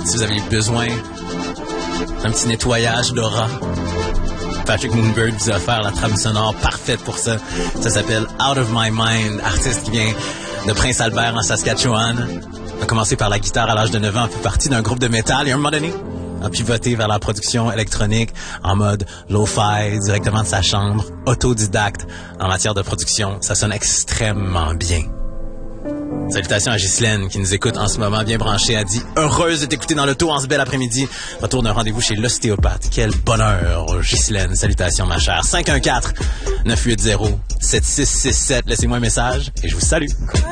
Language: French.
Si vous avez besoin d'un petit nettoyage d'aura, Patrick Moonbird vous a offert la trame sonore parfaite pour ça. Ça s'appelle Out of My Mind, artiste qui vient de Prince-Albert en Saskatchewan. A commencé par la guitare à l'âge de 9 ans, a fait partie d'un groupe de métal et à un moment donné, a pivoté vers la production électronique en mode lo-fi, directement de sa chambre, autodidacte en matière de production. Ça sonne extrêmement bien. Salutations à Ghislaine qui nous écoute en ce moment, bien branchée. Elle dit « Heureuse de t'écouter dans l'auto en ce bel après-midi. Retour d'un rendez-vous chez l'ostéopathe. Quel bonheur, Ghislaine. Salutations, ma chère. 514-980-7667. Laissez-moi un message et je vous salue. »